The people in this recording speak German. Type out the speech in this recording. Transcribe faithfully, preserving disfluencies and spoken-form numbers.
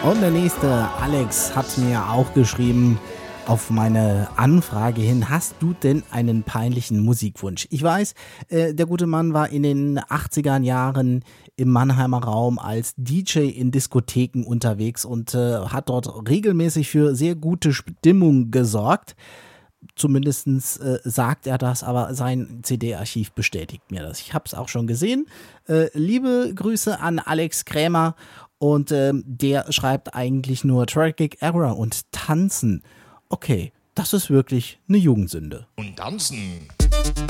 Und der nächste, Alex, hat mir auch geschrieben, auf meine Anfrage hin, hast du denn einen peinlichen Musikwunsch? Ich weiß, äh, der gute Mann war in den achtziger Jahren im Mannheimer Raum als D J in Diskotheken unterwegs und äh, hat dort regelmäßig für sehr gute Stimmung gesorgt. Zumindest äh, sagt er das, aber sein C D-Archiv bestätigt mir das. Ich habe es auch schon gesehen. Äh, liebe Grüße an Alex Krämer und äh, der schreibt eigentlich nur Tragic Error und Tanzen. Okay, das ist wirklich eine Jugendsünde. Und tanzen.